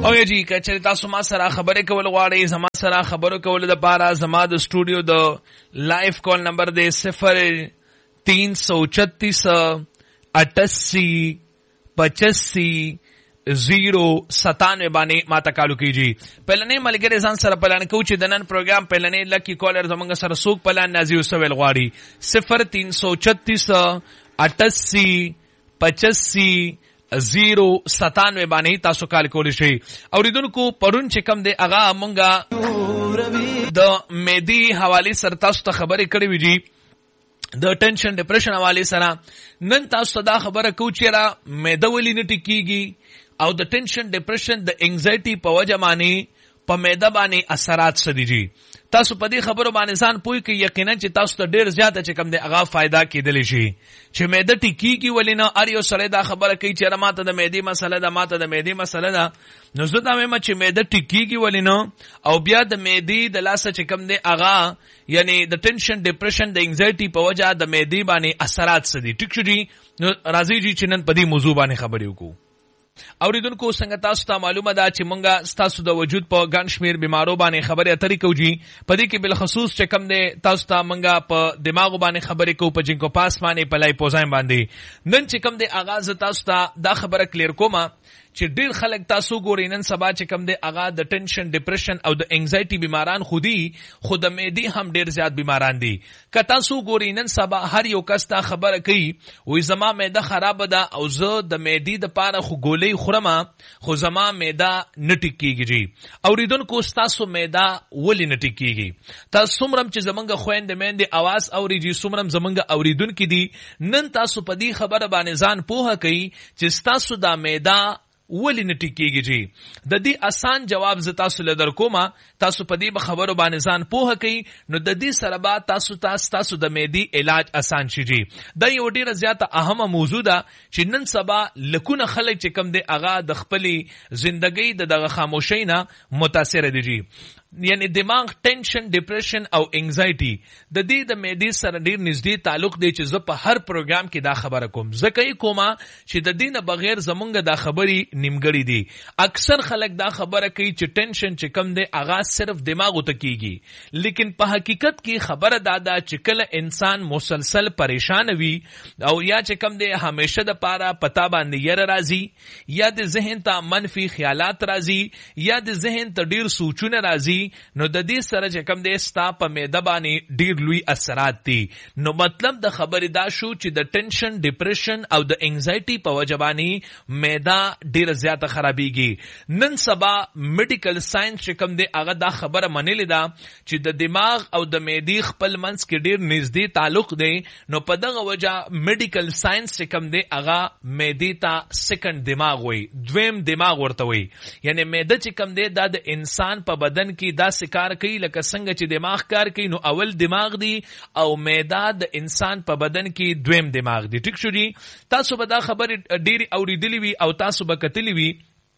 او جی کچې تاسو ما سره خبرې کول غواړئ زما سره خبرو کول د پاره زما د سټوډیو د لایف کال نمبر دی 0336855097 باندې ما ته کالو کیږي. پلنې ملګری ځان سره پلان کو چې د نن پروګرام پلنې لکی کالر زمونږ سره سوق پلان نازي وسویل غواړي 0336855097 باندې تاسو کال کولی شئ. اوریدونکو پرون چې کم دی هغه مونږه د مېدی حواله سره تاسو ته خبرې کړې وې جی د ټینشن ډیپریشن حواله سره. نن تاسو دا خبره کو چې را مېده ولې نه ټیکيږي او د ټینشن ډیپریشن د انګزایټي په وجه باندې په مېده باندې اثرات څه دي جی. تاسو په دې خبرو باندې ځان پوي کې یقینا چې تاسو ته ډېر زیاته چې کم دی هغه فائدہ کېدلی شي چې مېده ټیکيږي ولې نه. ار یو سړی دا خبره کوي چې ماته د مېدې مسله ده ماته د مېدې مسله ده نو زه دا وایم چې مېده ټیکيږي ولې نه او بیا د مېدې د لاسه چې کم دی هغه یعنی د ټینشن ډیپریشن د انګزایټي په وجه د مېدې باندې اثرات څه دي. ټیک شو جی. نو راځي جی چې نن په دې موضوع باندې خبرې وکړو. اوریدونکو څنګه تاسو ته معلومه ده چې مونږه تاسو د وجود په ګڼ شمیر بیمارو باندې خبرې اترې کوو جی. په دې کې بل خصوص چې کم دی تاسو ته مونږه په دماغ باندې خبرې کوو په جنکو پاس باندې په لایپوزایم باندې. نن چې کم دی اغاز تاسو ته دا خبره کلیر کومه چې ډیر خلک تاسو ګورئ نن سبا چې کم دی اغا د ټینشن ډیپریشن او د انګزایټي بیماران خودي خود مېدی هم ډیر زیات بیماران دي. که تاسو ګورئ نن سبا هر یو کس ته خبره کوي وې زما مېده خراب ده او زه د مېدی د پاره خو ګولې خورم خو زما مېده نه ټیکيږي جی. اوریدونکو تاسو مېده ولې نه ټیکيږي؟ تاسو څومره چې زمونږ خويند مېندې आवाज اوريږي څومره زمونږ اوریدونکو دي نن تاسو په دې خبره باندې ځان پوهه کوي چې تاسو د مېده ولی نه ټیکيږي جی. د دې آسان جواب ز تاسو له در کومه تاسو په دې خبرو باندې ځان پوهه کوي نو د دې سره به تاسو د مېدی علاج آسان شي جی. دا یو ډیره زیاته اهمه موضوع ده چې نن سبا لکونه خلک چې کم دی اغا د خپلې ژوندۍ دغه خاموشۍ نه متاثر دي جی. یعنی دماغ ټینشن ډیپریشن او انګزایټي د دې د مېدې سره ډیر نږدې تعلق دی چې زه په هر پروګرام کې دا خبره کوم. ځکه یې کومه چې د دې نه بغیر زمونږ دا خبرې نیمګړې دي. اکثر خلک دا خبره کوي چې ټینشن چې کم دی هغه صرف دماغ ته کیږي لیکن په حقیقت کې خبره دا ده چې کله انسان مسلسل پریشان وي او یا چې کم دی همیشه د پاره پتا باندې ير راځي یا د ذهن ته منفي خیالات راځي یا د ذهن ته ډیر سوچونه راځي نو د دې سره چې کم دی ستا په مېده باندې ډیر لوی اثرات دي. نو مطلب د خبرې دا شو چې د ټینشن ډیپریشن او د انګزایټي په وجه باندې مېده ډیر زیاته خرابېږي. نن سبا میډیکل ساينس چې کم دی هغه دا خبره منلې ده چې د دماغ او د مېدې خپل منځ کې ډیر نږدې تعلق دی. نو په دغه وجه میډیکل ساينس چې کم دی هغه مېدې ته سیکنډ دماغ وایي دویم دماغ ورته وایي. یعنی مېده چې کم دی دا د انسان په بدن کې دا کار کوي لکه څنګه چې دماغ کار کوي نو اول دماغ دی او مېده د انسان په بدن کې دویم دماغ دی. ټیک شو جی. تاسو به دا خبرې ډېری اوریدلې وي او تاسو به کتلې وي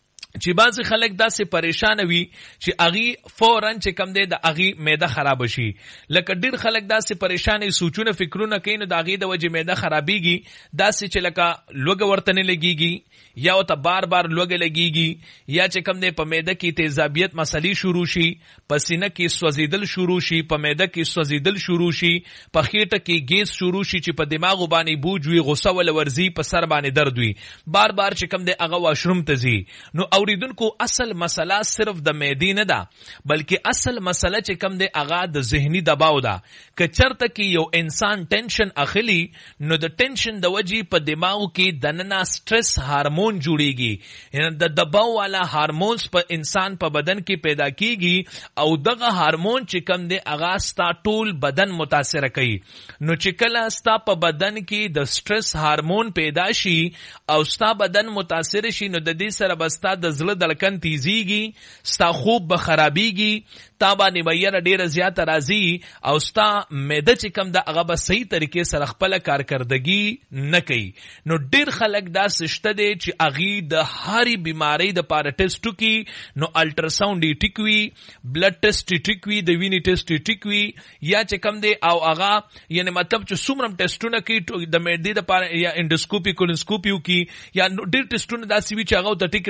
چې بعضی خلک داسې پریشان وي چې اغي فورن چې کم دی د اغي مېده خراب شي. لکه ډیر خلک داسې پریشان سوچونه فکرونه کوي نو د اغي د وجه مېده خرابېږي داسې چې لکه لوګ ورته نه لګيږي یا او ته بار بار لوګ لګيږي یا چې کم دی په مېده کې تیزابیت مسلې شروع شي پسینه کې سوځیدل شروع شي په مېده کې سوځیدل شروع شي په خېټه کې ګیس شروع شي چې په دماغ باندې بوج وي غوسه ول ورزي په سر باندې درد وي بار بار چې کم دی هغه واشروم ته ځي. نو اوریدونکو اصل مسله صرف د مېدې نه ده بلکې اصل مسله چې کم دی هغه د ذهني دباو ده. که چرته کې یو انسان ټینشن اخلي نو د ټینشن د وجې په دماغ کې دننه سټرس هارمون جوړيږي. یعنی د دباو والا هارمونز په انسان په بدن کې پیدا کیږي او دغه هارمون چې کم دی هغه ستا ټول بدن متاثر کوي. نو چې کله ستا په بدن کې د سټرس هارمون پیدا شي او ستا بدن متاثر شي نو د دې سره بستا د زړه دړکن تیزیږي ستا خوب به خرابېږي تا باندې ویره ډیره زیاته راځي او ستا مېده چې کم ده هغه به صحیح طریقې سره خپل کارکردګي نه کوي. نو ډیر خلک دا سشته دي چې اغي د هاري بیماری د پاره ټیسټ کوي نو الټراساوند ټیک وي بلډ ټیسټ ټیک وي د وینې ټیسټ ټیک وي یا چې کم دی او هغه یعنی مطلب چې څومره ټیسټونه کوي د مېدې د پاره یا انډوسکوپي کولونسکوپي کوي یا ډیر ټیسټونه داسې وي چې هغه ته ټیک راځي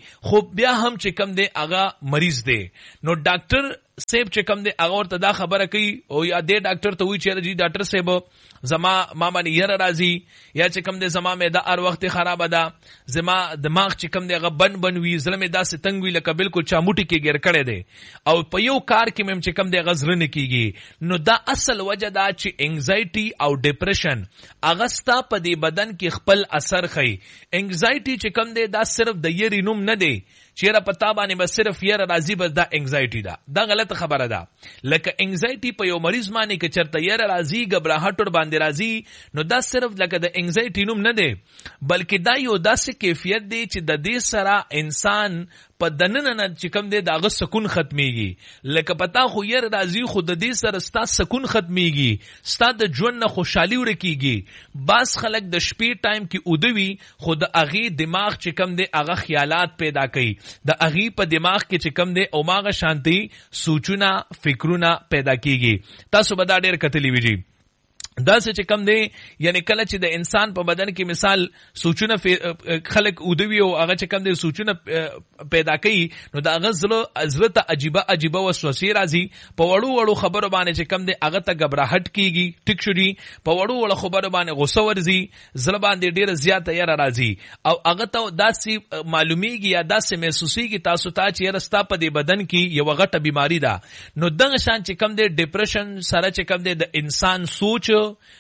خو بیا هم چې کم دی هغه مریض دی. نو ډاکټر سیب چې کم دی هغه ورته دا خبره کوي او یا دې ډاکټر ته وایي چې ډاکټر صاحب زما ما باندې یره راځي یا چې کم دی زما معده هر وخت خرابه ده، زما دماغ چې کم دی هغه بن وي، زړه مې داسې تنګ وي لکه بالکل چاموټي کې ګیر کړی دی او په یو کار کې مې چې کم دی هغه زړه نه کېږي. نو دا اصل وجه ده چې انگزایټي او ډپریشن هغه ستا په دې بدن کې خپل اثر ښیي. انگزایټي چې کم دی دا صرف د یری نوم نه دی چیرې پتا باندې بس صرف یره راځي بس دا انگزایټي ده، دا غلط خبره ده. لکه انگزایټي په یو مریض باندې کې چرته یره راځي غبرهټ ور باندې راځي نو دا صرف لکه د انگزایټي نوم نه دی بلکې دا یو داسې کیفیت دی چې د دې سره انسان په دننه نه چې کوم دی داغه سکون ختميږي. لکه پتا خو ير راځي خو د دې سره ستا سکون ختميږي، ستا د ژوند نه خوشحالي ورکیږي. باس خلک د شپې ټایم کې اودوي خو د اغي دماغ چې کوم دی هغه خیالات پیدا کوي، د اغي په دماغ کې چې کوم دی او ماغه شانتي سوچونه فکرونه پیدا کیږي. تاسو به دا ډېر کتلی ویږي دا چې کم دی یعنی کله چې د انسان په بدن کې مثال سوچونه خلق اودوي او هغه چې کم دی سوچونه پیدا کوي نو دا هغه زړه ته عجیبه وسوسې راځي. په وړو خبرو باندې چې کم دی هغه ته غبرهټ کیږي، ټیک شو دي، په وړو خبرو باندې غوسه ورځي، زړه باندې ډیره زیاته یاره راځي او هغه ته داسې معلومیږي یا داسې محسوسيږي تاسو ته چې رستا په دې بدن کې یو غټه بیماری ده. نو دغه شان چې کم دی ډپریشن سره چې کم دی د انسان سوچ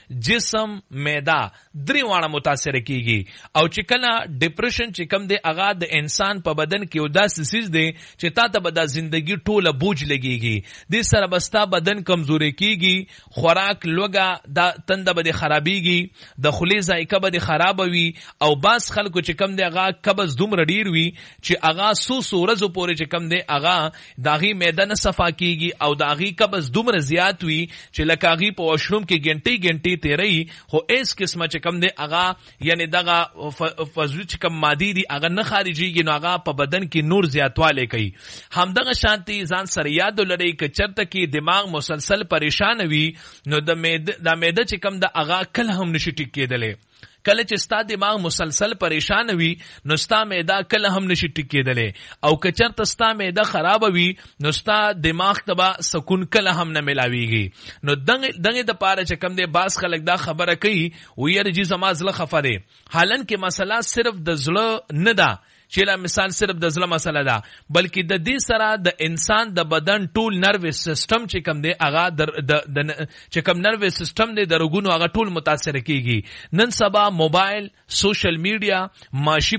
جسم معده درې واړه متاثر کیږي او چې کله ډپریشن چې کم دی هغه د انسان په بدن کې وداسې سیز دی چې تا ته به د ژوندۍ ټوله بوج لګيږي، د سره بستا بدن کمزوري کیږي، خوراک لوګه د تنده به خرابيږي، د خولې ذایقه به خراب وي او باس خلکو چې کم دی هغه قبض دومره ډیر وي چې هغه سو ورځې پورې چې کم دی هغه داغي معده نه صفا کیږي او داغي قبض دومره زیات وي چې لکه هغه په واشروم کې ګنټي تیری خو اس قسمه چې کم دی هغه یعنی دغه فزوی چې کم مادي دی هغه نه خارجيږي نو هغه په بدن کې نور زیاتواله کوي. همدغه شانتي ځان سره یاد لري ک چرته کې دماغ مسلسل پریشان وي نو د معده چې کم د هغه کله هم نشي ټیک کېدلې. کله چې ستا دماغ مسلسل پریشان وي نو ستا معده کله هم نشي ټیک کېدلې او که چرته ستا معده خراب وي نو ستا دماغ ته به سکون کله هم نه ملاويږي. نو دغه د پاره چې کم دی باس خلک دا خبره کوي وير جی زما زله خفه دی، حالانکه مسله صرف د زړه نه ده چې لا مثال صرف د زړه مسله ده بلکې د دې سره د انسان د بدن ټول نروس سیستم چې کم دی هغه د چې کم نروس سیستم دی د رګونو هغه ټول متاثر کیږي. نن سبا موبایل، سوشل میډیا، معاشي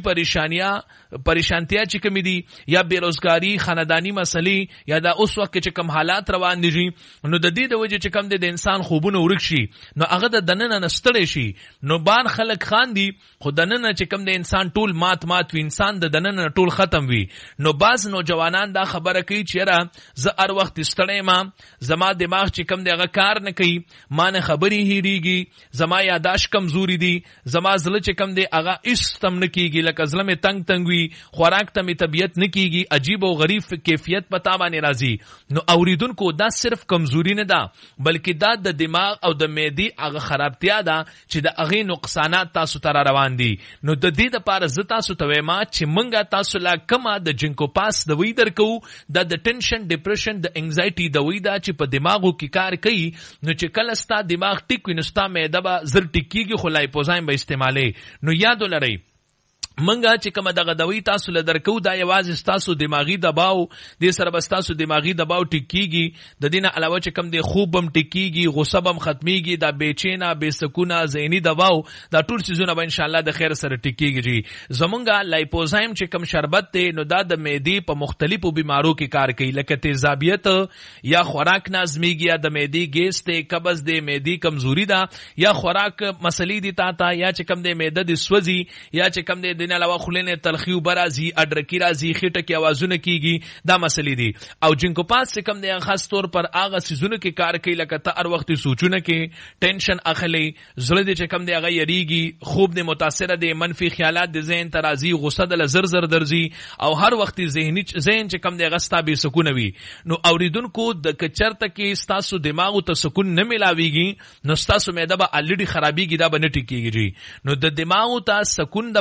پریشانتیا چې کمی دي یا بیروزګاری، خاندانی مسلې یا د اوس وخت چې کم حالات روان دي نو د دې د وجه چې کم دی د انسان خوبونه ورک شي نو هغه د دننه نستړی شي نو بار خلک خان دي خو دننه چې کم دی انسان ټول مات وي، انسان د دننه ټول ختم وي. نو باز نوجوانان دا خبره کوي چې را زه هر وخت ستړی ما، زما دماغ چې کم دی هغه کار نه کوي، ما نه خبرې هېریږي، زما یاداشت کمزوري دي، زما زړه چې کم دی هغه استم نه کیږي، لکه زړه مې تنگ وي، خوراک ته مې طبیعت نه کیږي، عجیب او غریب کیفیت پتا باندې راځي. نو اوریدونکو دا صرف کمزوري نه ده بلکې دا د دماغ او د معدې هغه خرابتیا ده چې د هغې نقصانات تاسو ته روان دي. نو د دې دپاره زه تاسو ته وایم چې منګه تاسو لا کما د جنکو پاس دوی درکو د ټینشن ډپریشن د انگزایټي دوی دا چې په دماغو کې کار کوي نو چې کله ستا دماغ ټیک وي نو ستا معده به زر ټیکيږي خو لایپوزایم به استعمالي. نو یاد ولرئ منګه چې کومه دغه دوی تاسو له درکو دا یوازې تاسو دماغي دباو د سره بس تاسو دماغي دباو ټیکيږي، د دینه علاوه چې کوم د خوب هم ټیکيږي، غصه هم ختميږي، دا بېچینه بېسکونه ذهني دباو دا ټول سيزونه به ان شاء الله د خیر سره ټیکيږي. زمونږه لایپوزایم چې کوم شربت دی نو دا د معدې په مختلفو بیمارو کې کار کوي لکه تیزابیت یا خوراک نازمیږي یا د معدې ګیس ته قبض دی، معدې کمزوري ده یا خوراک مسلې دي تا یا چې کوم د معده د سوځي یا چې کوم د دین علاوه خلینه تلخیو برازي اډرکی رازي خټه کې आवाजونه کیږي، دا مسلې دي. او جنکو پاس څخه کم دی خاص طور پر هغه سيزونه کې کار کوي لکه ته هر وخت سوچونه کې ټینشن اخلي، زړه دې چې کم دی هغه یریږي، خوب دې متاثر دي، منفي خیالات د ذهن ترازی، غصه د زر درځي او هر وخت ذهن چې کم دی غستا به سکون وي. نو اوریدونکو د کچرته کې ستاسو دماغ ته سکون نه ملاويږي نو ستاسو معده به الریډي خرابيږي، دا به نه ټیکيږي. نو د دماغ ته سکون د پاره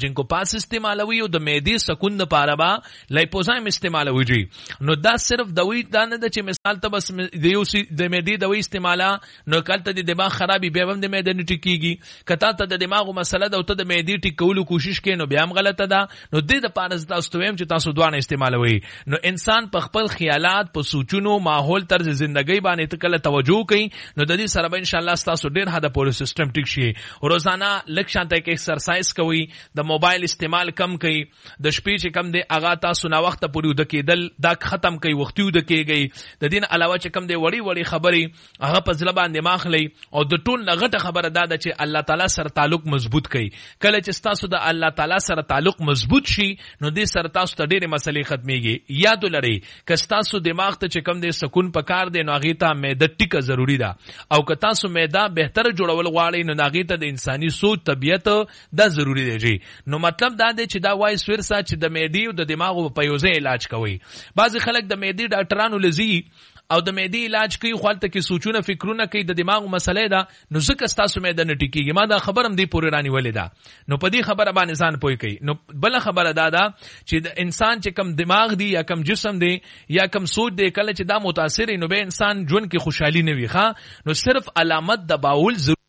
جنکو پاس استعمالوي او د معدې سکون لپاره با لایپوزایم استعمالوي جی. نو دا صرف دوی دا نه چې مثال ته بس د معدې دوی استعماله نو کله ته د دماغ خرابي بیا هم د معدې ټیکيږي. کته ته د دماغ مسله ده او ته د معدې ټیکولو کوشش کوي نو بیا هم غلطه ده. نو د پاره تاسو ته ویم چې تاسو دوه استعمالوي. نو انسان په خپل خیالات په سوچونو ماحول طرز ژوندۍ باندې ته کله توجه کوي نو د دې سره به ان شاء الله تاسو ډیر حد پورې سیستم ټیک شي. روزانه لږ شانته کې ایکسرسایز کوي، د موبایل استعمال کم کوي، د شپې چې کم دی اغا تاسو نا وخت پورې د کېدل دا ختم کوي، وختي د کېږي. د دین علاوه چې کم دی وړي وړي خبرې هغه په ځل باندې ماخلي او د ټول لغټه خبره دا ده چې الله تعالی سره تعلق مضبوط کوي. کله چې تاسو د الله تعالی سره تعلق مضبوط شي نو دې سره تاسو ته ډېرې مسلې ختميږي. یاد لرئ که تاسو دماغ ته چې کم دی سکون پکار دی نو هغه ته معده ټیکه ضروری ده، او که تاسو معده بهتر جوړول غواړئ نو هغه ته د انساني سوچ طبيعت دا ضروری دی جی. نو مطلب دا دی چې دا وای سورسا چې د معدې او د دماغ په یوځای علاج کوي. بعضی خلک د معدې ډاکټرانو لزی او د معدې علاج کوي، خپل کې سوچونه فکرونه کوي، د دماغ مسلې ده نو ځکه تاسو معده نه ټیکيږي. ما دا خبرم دی پورې رانی ولې ده نو په دې خبره باندې ځان پوي کوي. نو بل خبره دا ده چې د انسان چې کم دماغ دی یا کم جسم دی یا کم سوچ دی کله چې دا متاثر نو به انسان ژوند کې خوشحالي نه وي ښا. نو صرف علامت د باول